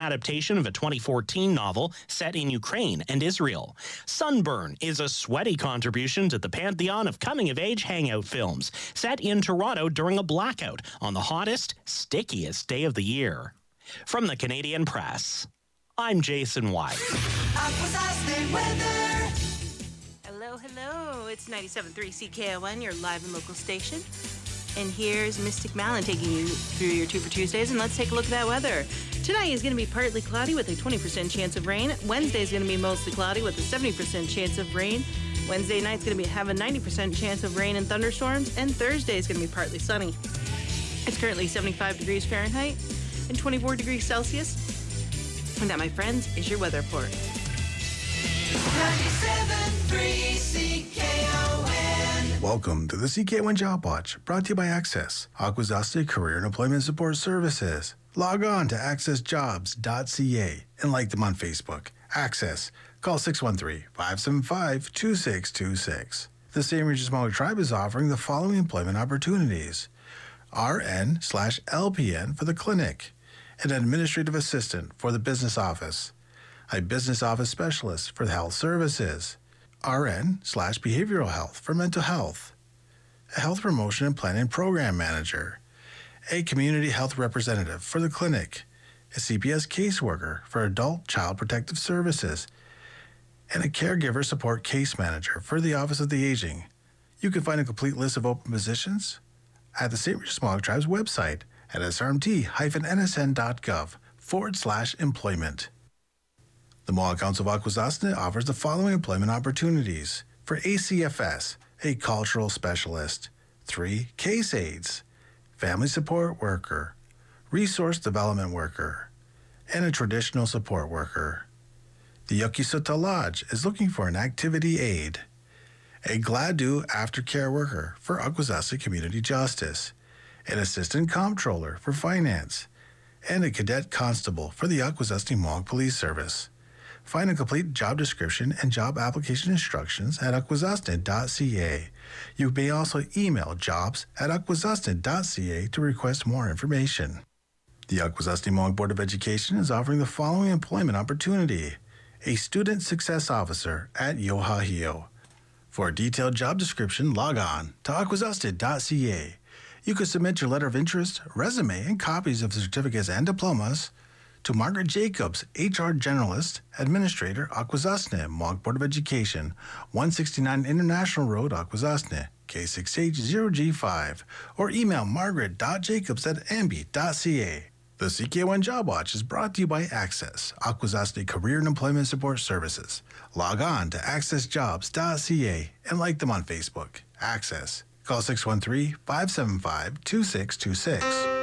adaptation of a 2014 novel set in Ukraine and Israel. Sunburn is a sweaty contribution to the pantheon of coming-of-age hangout films, set in Toronto during a blackout on the hottest, stickiest day of the year. From the Canadian Press, I'm Jason White. Hello. It's 97.3 CKON, your live and local station. And here's Mystic Malin taking you through your 2 for Tuesdays. And let's take a look at that weather. Tonight is going to be partly cloudy with a 20% chance of rain. Wednesday is going to be mostly cloudy with a 70% chance of rain. Wednesday night's going to have a 90% chance of rain and thunderstorms. And Thursday is going to be partly sunny. It's currently 75 degrees Fahrenheit and 24 degrees Celsius. And that, my friends, is your weather report. 97.3 CKON. Welcome to the CKON Job Watch, brought to you by Access, Akwesasne Career and Employment Support Services. Log on to accessjobs.ca and like them on Facebook. Access. Call 613-575-2626. The St. Regis Smaller Tribe is offering the following employment opportunities: RN/LPN for the clinic, an administrative assistant for the business office, a business office specialist for the health services, RN/behavioral health for mental health, a health promotion and planning program manager, a community health representative for the clinic, a CPS caseworker for adult child protective services, and a caregiver support case manager for the Office of the Aging. You can find a complete list of open positions at the St. Regis Smaller Tribe's website at srmt-nsn.gov/employment. The Mohawk Council of Akwesasne offers the following employment opportunities: for ACFS, a cultural specialist; 3 case aides, family support worker, resource development worker, and a traditional support worker. The Yokisuta Lodge is looking for an activity aide, a Gladu aftercare worker for Akwesasne Community Justice, an assistant comptroller for finance, and a cadet constable for the Akwesasne Mohawk Police Service. Find a complete job description and job application instructions at akwesasne.ca. You may also email jobs@akwesasne.ca to request more information. The Akwesasne Mohawk Board of Education is offering the following employment opportunity: a student success officer at Yohahio. For a detailed job description, log on to akwesasne.ca. You can submit your letter of interest, resume, and copies of certificates and diplomas to Margaret Jacobs, HR Generalist, Administrator, Akwesasne, Mohawk Board of Education, 169 International Road, Akwesasne, K6H0G5, or email margaret.jacobs@ambi.ca. The CK1 Job Watch is brought to you by Access, Akwesasne Career and Employment Support Services. Log on to accessjobs.ca and like them on Facebook. Access. Call 613-575-2626.